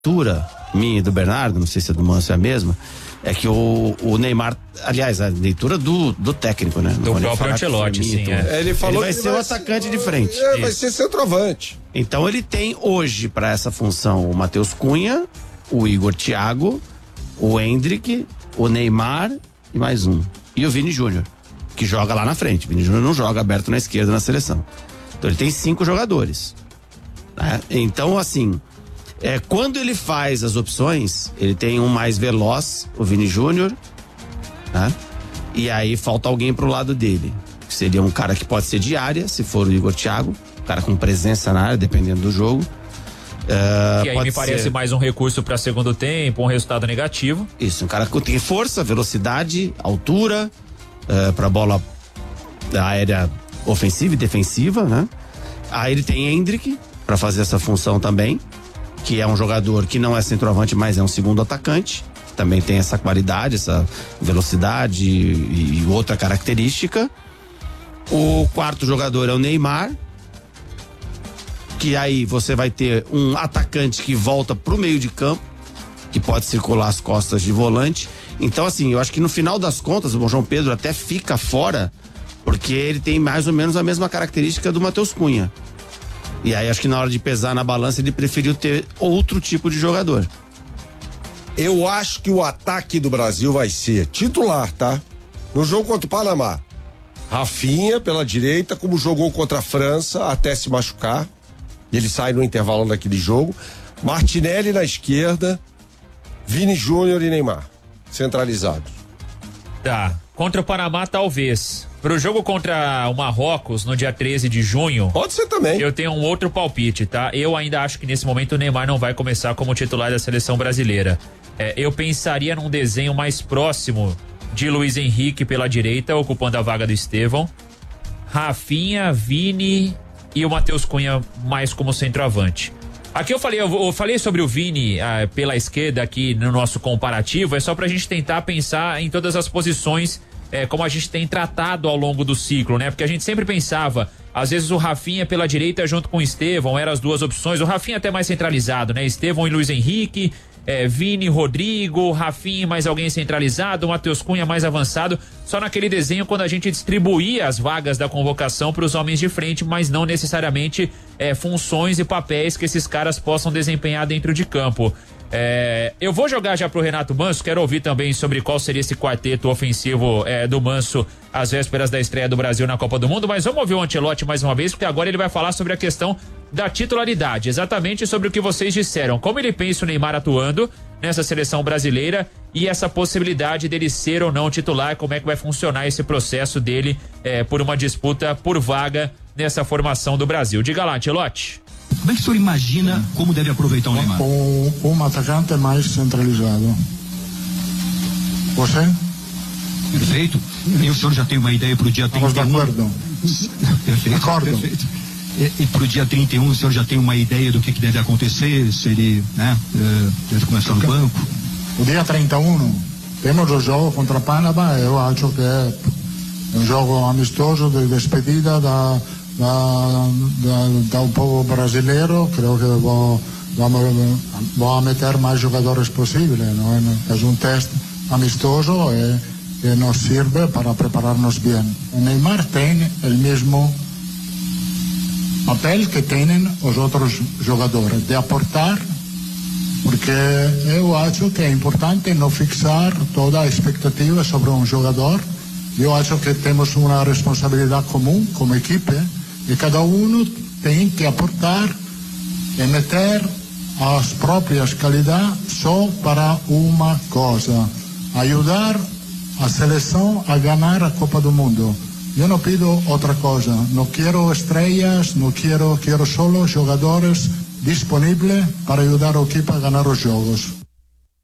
leitura minha e do Bernardo, não sei se a do Manso é a mesma, é que o Neymar, aliás, a leitura do técnico, né? Do próprio Ancelotti, sim. Ele falou ele vai ser o atacante de frente. Vai ser centroavante. Então ele tem hoje para essa função o Matheus Cunha, o Igor Thiago, o Endrick, o Neymar e mais um. E o Vini Júnior, que joga lá na frente. O Vini Júnior não joga aberto na esquerda na seleção. Então ele tem 5 jogadores. Né? Então, assim, quando ele faz as opções, ele tem um mais veloz, o Vini Júnior, né? E aí falta alguém pro lado dele. Seria um cara que pode ser de área, se for o Igor Thiago, um cara com presença na área, dependendo do jogo. E aí me parece mais um recurso para segundo tempo, um resultado negativo. Isso, um cara que tem força, velocidade, altura, para bola aérea ofensiva e defensiva, né? Aí ele tem Endrick para fazer essa função também, que é um jogador que não é centroavante, mas é um segundo atacante, também tem essa qualidade, essa velocidade e outra característica. O quarto jogador é o Neymar, que aí você vai ter um atacante que volta pro meio de campo, que pode circular as costas de volante. Então, assim, eu acho que no final das contas o João Pedro até fica fora, porque ele tem mais ou menos a mesma característica do Matheus Cunha. E aí acho que na hora de pesar na balança ele preferiu ter outro tipo de jogador. Eu acho que o ataque do Brasil vai ser titular, tá? No jogo contra o Panamá, Rafinha pela direita, como jogou contra a França até se machucar. Ele sai no intervalo daquele jogo. Martinelli na esquerda, Vini Júnior e Neymar centralizados. Tá, contra o Panamá talvez. Pro jogo contra o Marrocos no dia 13 de junho. Pode ser também. Eu tenho um outro palpite, tá? Eu ainda acho que nesse momento o Neymar não vai começar como titular da seleção brasileira. Eu pensaria num desenho mais próximo de Luiz Henrique pela direita, ocupando a vaga do Estevão. Rafinha, Vini e o Matheus Cunha mais como centroavante. Aqui eu falei sobre o Vini pela esquerda aqui no nosso comparativo, é só pra gente tentar pensar em todas as posições como a gente tem tratado ao longo do ciclo, né? Porque a gente sempre pensava, às vezes o Rafinha pela direita junto com o Estevão, eram as duas opções, o Rafinha até mais centralizado, né? Estevão e Luiz Henrique, Vini, Rodrigo, Rafinha mais alguém centralizado, Matheus Cunha mais avançado, só naquele desenho quando a gente distribuía as vagas da convocação para os homens de frente, mas não necessariamente funções e papéis que esses caras possam desempenhar dentro de campo. Eu vou jogar já pro Renato Manso, quero ouvir também sobre qual seria esse quarteto ofensivo do Manso às vésperas da estreia do Brasil na Copa do Mundo, mas vamos ouvir o Ancelotti mais uma vez, porque agora ele vai falar sobre a questão da titularidade, exatamente sobre o que vocês disseram, como ele pensa o Neymar atuando nessa seleção brasileira e essa possibilidade dele ser ou não titular, como é que vai funcionar esse processo dele por uma disputa por vaga nessa formação do Brasil. Diga lá, Ancelotti. Como é que o senhor imagina como deve aproveitar o Neymar? Um atacante mais centralizado. Você? Perfeito. E o senhor já tem uma ideia para o dia 31? Estamos de acordo. Perfeito. Perfeito. E para o dia 31 o senhor já tem uma ideia do que deve acontecer? Se ele deve começar no banco? O dia 31 temos o jogo contra a Panamá. Eu acho que é um jogo amistoso de despedida da um povo brasileiro. Creio que vou meter mais jogadores possíveis, não é? É um teste amistoso e nos sirve para preparar-nos bem. O Neymar tem o mesmo papel que têm os outros jogadores, de aportar, porque eu acho que é importante não fixar toda a expectativa sobre um jogador. Eu acho que temos uma responsabilidade comum como equipe e cada um tem que aportar e meter as próprias qualidades só para uma coisa: ajudar a seleção a ganhar a Copa do Mundo. Eu não pido outra coisa, não quero estrelas, não quero só jogadores disponíveis para ajudar a equipe a ganhar os jogos.